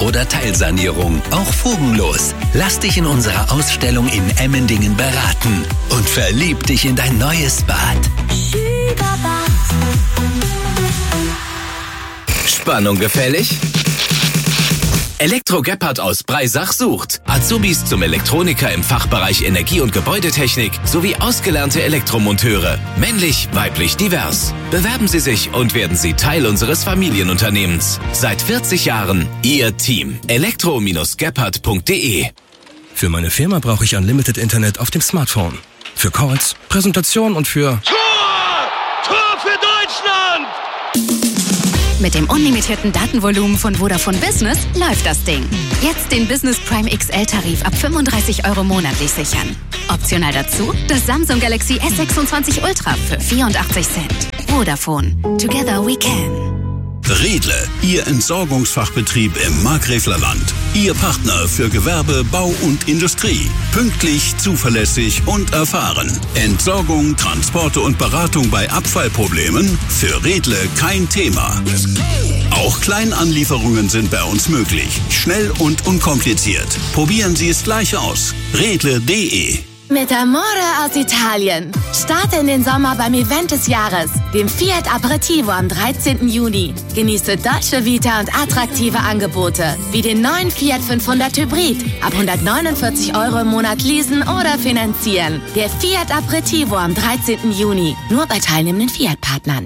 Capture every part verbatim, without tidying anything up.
oder Teilsanierung, auch fugenlos. Lass dich in unserer Ausstellung in Emmendingen beraten und verlieb dich in dein neues Bad. Spannung gefällig? Elektro Gebhardt aus Breisach sucht Azubis zum Elektroniker im Fachbereich Energie- und Gebäudetechnik sowie ausgelernte Elektromonteure. Männlich, weiblich, divers. Bewerben Sie sich und werden Sie Teil unseres Familienunternehmens. Seit vierzig Jahren Ihr Team. elektro Gebhardt punkt de. Für meine Firma brauche ich Unlimited Internet auf dem Smartphone. Für Calls, Präsentation und für... Tor! Tor für Deutschland! Mit dem unlimitierten Datenvolumen von Vodafone Business läuft das Ding. Jetzt den Business Prime X L-Tarif ab fünfunddreißig Euro monatlich sichern. Optional dazu das Samsung Galaxy S sechsundzwanzig Ultra für vierundachtzig Cent. Vodafone. Together we can. Redle, Ihr Entsorgungsfachbetrieb im Markgräflerland. Ihr Partner für Gewerbe, Bau und Industrie. Pünktlich, zuverlässig und erfahren. Entsorgung, Transporte und Beratung bei Abfallproblemen? Für Redle kein Thema. Auch Kleinanlieferungen sind bei uns möglich. Schnell und unkompliziert. Probieren Sie es gleich aus. Redle punkt de. Mit Amore aus Italien. Starte in den Sommer beim Event des Jahres, dem Fiat Aperitivo am dreizehnten Juni. Genieße Dolce Vita und attraktive Angebote, wie den neuen Fiat fünfhundert Hybrid. Ab hundertneunundvierzig Euro im Monat leasen oder finanzieren. Der Fiat Aperitivo am dreizehnten Juni. Nur bei teilnehmenden Fiat-Partnern.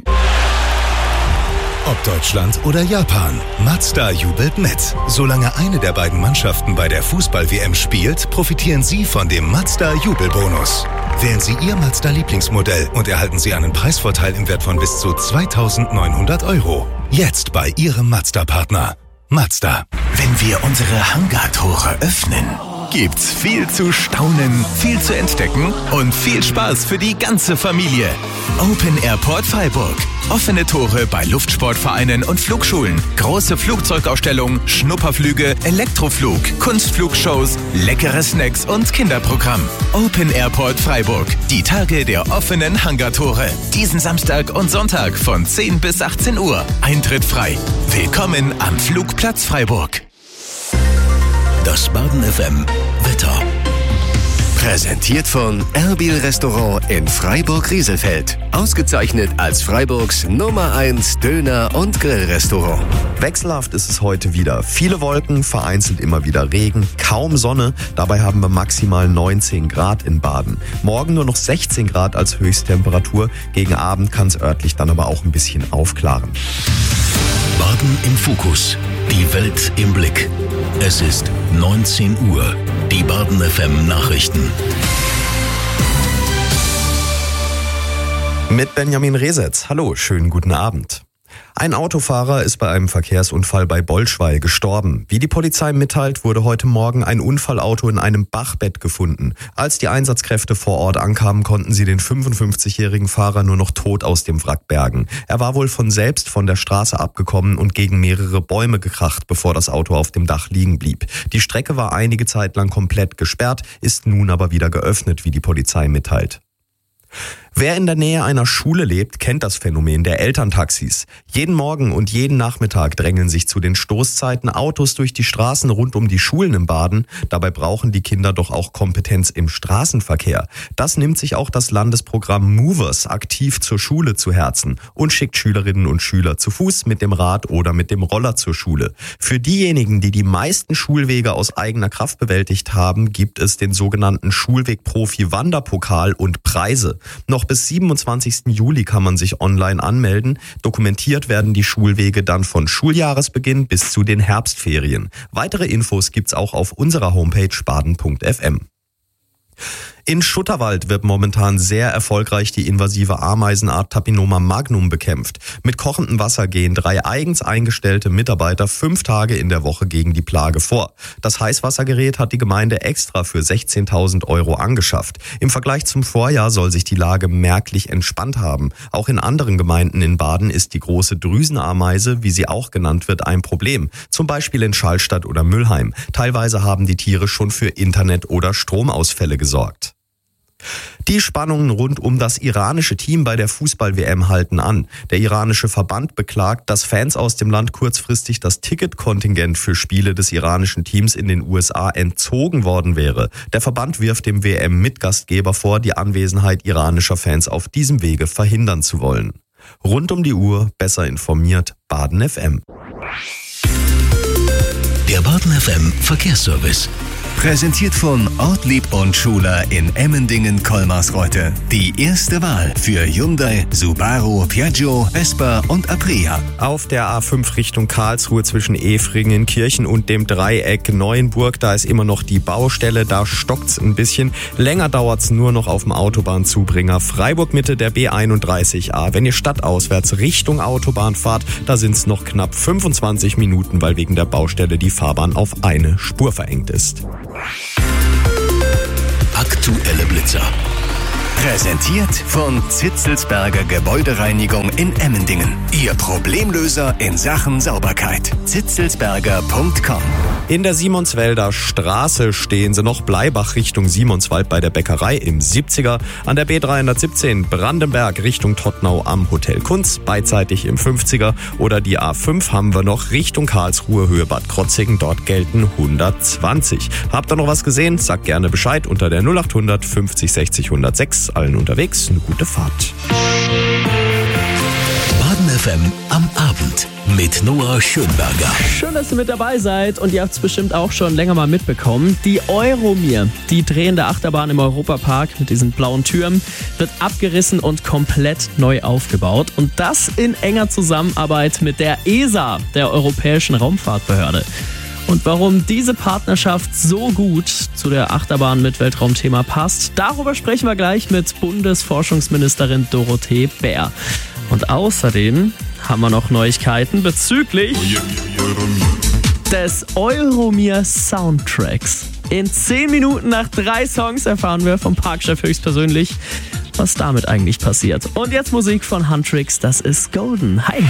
Ob Deutschland oder Japan, Mazda jubelt mit. Solange eine der beiden Mannschaften bei der Fußball-W M spielt, profitieren Sie von dem Mazda-Jubelbonus. Wählen Sie Ihr Mazda-Lieblingsmodell und erhalten Sie einen Preisvorteil im Wert von bis zu zweitausendneunhundert Euro. Jetzt bei Ihrem Mazda-Partner. Mazda. Wenn wir unsere Hangartore öffnen, gibt's viel zu staunen, viel zu entdecken und viel Spaß für die ganze Familie. Open Airport Freiburg. Offene Tore bei Luftsportvereinen und Flugschulen. Große Flugzeugausstellung, Schnupperflüge, Elektroflug, Kunstflugshows, leckere Snacks und Kinderprogramm. Open Airport Freiburg. Die Tage der offenen Hangartore. Diesen Samstag und Sonntag von zehn bis achtzehn Uhr. Eintritt frei. Willkommen am Flugplatz Freiburg. Das Baden F M Wetter. Präsentiert von Erbil Restaurant in Freiburg-Rieselfeld. Ausgezeichnet als Freiburgs Nummer eins Döner- und Grillrestaurant. Wechselhaft ist es heute wieder. Viele Wolken, vereinzelt immer wieder Regen, kaum Sonne. Dabei haben wir maximal neunzehn Grad in Baden. Morgen nur noch sechzehn Grad als Höchsttemperatur. Gegen Abend kann es örtlich dann aber auch ein bisschen aufklaren. Baden im Fokus. Die Welt im Blick. Es ist neunzehn Uhr. Die Baden F M Nachrichten. Mit Benjamin Resetz. Hallo, schönen guten Abend. Ein Autofahrer ist bei einem Verkehrsunfall bei Bolschweił gestorben. Wie die Polizei mitteilt, wurde heute Morgen ein Unfallauto in einem Bachbett gefunden. Als die Einsatzkräfte vor Ort ankamen, konnten sie den fünfundfünfzigjährigen Fahrer nur noch tot aus dem Wrack bergen. Er war wohl von selbst von der Straße abgekommen und gegen mehrere Bäume gekracht, bevor das Auto auf dem Dach liegen blieb. Die Strecke war einige Zeit lang komplett gesperrt, ist nun aber wieder geöffnet, wie die Polizei mitteilt. Wer in der Nähe einer Schule lebt, kennt das Phänomen der Elterntaxis. Jeden Morgen und jeden Nachmittag drängeln sich zu den Stoßzeiten Autos durch die Straßen rund um die Schulen im Baden. Dabei brauchen die Kinder doch auch Kompetenz im Straßenverkehr. Das nimmt sich auch das Landesprogramm Movers aktiv zur Schule zu Herzen und schickt Schülerinnen und Schüler zu Fuß, mit dem Rad oder mit dem Roller zur Schule. Für diejenigen, die die meisten Schulwege aus eigener Kraft bewältigt haben, gibt es den sogenannten Schulweg-Profi-Wanderpokal und Preise. Noch bis siebenundzwanzigsten Juli kann man sich online anmelden. Dokumentiert werden die Schulwege dann von Schuljahresbeginn bis zu den Herbstferien. Weitere Infos gibt's auch auf unserer Homepage baden punkt f m. In Schutterwald wird momentan sehr erfolgreich die invasive Ameisenart Tapinoma magnum bekämpft. Mit kochendem Wasser gehen drei eigens eingestellte Mitarbeiter fünf Tage in der Woche gegen die Plage vor. Das Heißwassergerät hat die Gemeinde extra für sechzehntausend Euro angeschafft. Im Vergleich zum Vorjahr soll sich die Lage merklich entspannt haben. Auch in anderen Gemeinden in Baden ist die große Drüsenameise, wie sie auch genannt wird, ein Problem. Zum Beispiel in Schallstadt oder Müllheim. Teilweise haben die Tiere schon für Internet- oder Stromausfälle gesorgt. Die Spannungen rund um das iranische Team bei der Fußball-W M halten an. Der iranische Verband beklagt, dass Fans aus dem Land kurzfristig das Ticketkontingent für Spiele des iranischen Teams in den U S A entzogen worden wäre. Der Verband wirft dem W M-Mitgastgeber vor, die Anwesenheit iranischer Fans auf diesem Wege verhindern zu wollen. Rund um die Uhr, besser informiert, Baden F M. Der Baden F M Verkehrsservice. Präsentiert von Ortlieb und Schuler in Emmendingen-Kolmarsreuth. Die erste Wahl für Hyundai, Subaru, Piaggio, Vespa und Aprilia. Auf der A fünf Richtung Karlsruhe zwischen Efringen, Kirchen und dem Dreieck Neuenburg, da ist immer noch die Baustelle, da stockt's ein bisschen. Länger dauert's nur noch auf dem Autobahnzubringer Freiburg Mitte der B einunddreißig A. Wenn ihr stadtauswärts Richtung Autobahn fahrt, da sind's noch knapp fünfundzwanzig Minuten, weil wegen der Baustelle die Fahrbahn auf eine Spur verengt ist. Aktuelle Blitzer. Präsentiert von Zitzelsberger Gebäudereinigung in Emmendingen. Ihr Problemlöser in Sachen Sauberkeit. zitzelsberger punkt com. In der Simonswälder Straße stehen sie noch, Bleibach Richtung Simonswald bei der Bäckerei im siebziger. An der B dreihundertsiebzehn Brandenberg Richtung Tottnau am Hotel Kunz, beidseitig im fünfziger. Oder die A fünf haben wir noch Richtung Karlsruhe, Höhe Bad Krozingen, dort gelten hundertzwanzig. Habt ihr noch was gesehen? Sagt gerne Bescheid unter der null acht hundert fünfzig sechzig hundertsechs. Allen unterwegs eine gute Fahrt. Baden F M am Abend mit Noah Schönberger. Schön, dass ihr mit dabei seid und ihr habt es bestimmt auch schon länger mal mitbekommen. Die Euromir, die drehende Achterbahn im Europapark mit diesen blauen Türmen, wird abgerissen und komplett neu aufgebaut. Und das in enger Zusammenarbeit mit der E S A, der Europäischen Raumfahrtbehörde. Und warum diese Partnerschaft so gut zu der Achterbahn mit Weltraumthema passt, darüber sprechen wir gleich mit Bundesforschungsministerin Dorothee Bär. Und außerdem haben wir noch Neuigkeiten bezüglich des Euromir Soundtracks. In zehn Minuten nach drei Songs erfahren wir vom Parkchef höchstpersönlich, was damit eigentlich passiert. Und jetzt Musik von Huntrix, das ist Golden. Hi!